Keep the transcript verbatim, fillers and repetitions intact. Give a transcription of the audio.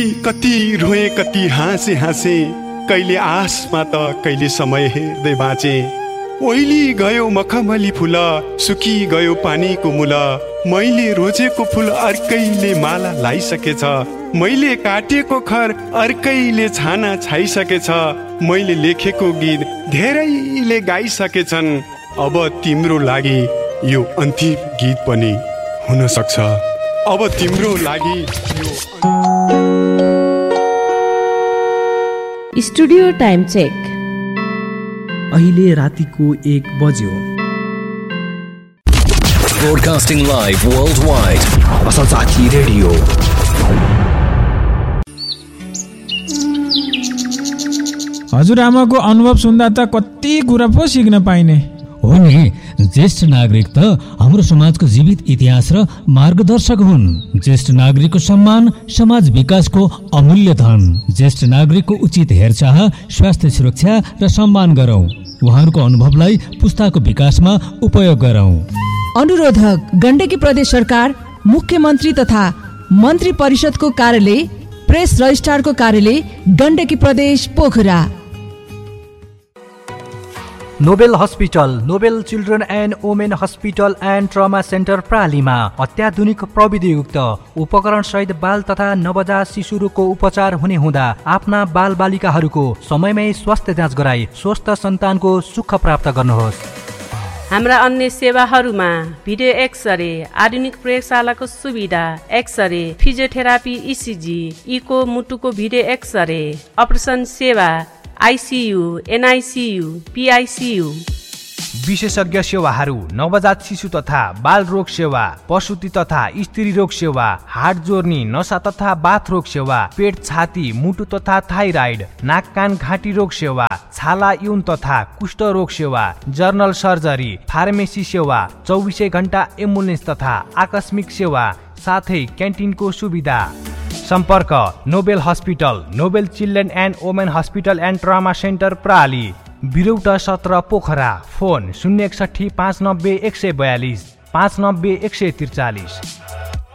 कति रोए कति हाँसे हाँसे, कहिले आसमा त कहिले समय हेर्दै बाँचे। ओइली गयो मखमली फुल, सुकी गयो पानीको मूल, मैले रोजेको फुल अर्कैले माला लाइसकेछ, मैले काटेको खर अर्कैले छाना छाइसकेछ, मैले लेखेको गीत धेरैले गाइसकेछन्। अब तिम्रो लागि यो अन्तिम गीत पनि हुन सक्छ, अब तिम्रो लागि यो। Studio time check. अहिले रातिको एक बज्यो। Broadcasting live worldwide. असल साथी रेडियो। हजुरआमाको अनुभव सुन्दा त कति कुरा पो सिक्न पाइने हो नि। ज्येष्ठ नागरिक त हाम्रो समाजको जीवित इतिहास र मार्गदर्शक हुन्। ज्येष्ठ नागरिकको सम्मान समाज विकासको अमूल्य धन। ज्येष्ठ नागरिकको उचित हेरचाह, स्वास्थ्य सुरक्षा र सम्मान गरौँ। उहाँहरूको अनुभवलाई पुस्ताको विकासमा उपयोग गरौँ। अनुरोधक गण्डकी प्रदेश सरकार, मुख्यमन्त्री तथा मन्त्री परिषदको कार्यालय, प्रेस रजिस्ट्रारको कार्यालय, गण्डकी प्रदेश Pokhara. Nobel hospital, Nobel children and women hospital and trauma centre प्रालीमा अत्याधुनिक प्रविधियुक्त उपकरण सहित बाल तथा नवजात शिशु रोगको उपचार हुने हुँदा आफ्ना बाल बालिकाहरूको समयमै स्वास्थ्य जाँच गराई स्वस्थ सन्तानको सुख प्राप्त गर्नुहोस्। हाम्रा अन्य सेवाहरूमा भिडियो एक्सरे, आधुनिक प्रयोगशालाको सुविधा, एक्सरे, फिजियोथेरापी, इसिजी, इको मुटुको भिडियो एक्सरे, अपरेसन सेवा, आइसियु, एनआइसियु, पिआइसियु। विशेषज्ञ सेवाहरू नवजात शिशु तथा बाल रोग सेवा, प्रसुति तथा स्त्री रोग सेवा, हाड जोर्नी, नसा तथा बाथ रोग सेवा, पेट छाती मुटु तथा थाइराइड, नाक कान घाँटी रोग सेवा, छाला यौन तथा कुष्ठ रोग सेवा, जर्नल सर्जरी, फार्मेसी सेवा, चौबिसै घण्टा एम्बुलेन्स तथा आकस्मिक सेवा, साथै क्यान्टिनको सुविधा। सम्पर्क Nobel hospital, Nobel children and women hospital and trauma centre प्राली, बिरौटा सत्र पोखरा। फोन शून्य एकसठी पाँच नब्बे एक सय बयालिस, पाँच नब्बे एक सय त्रिचालिस।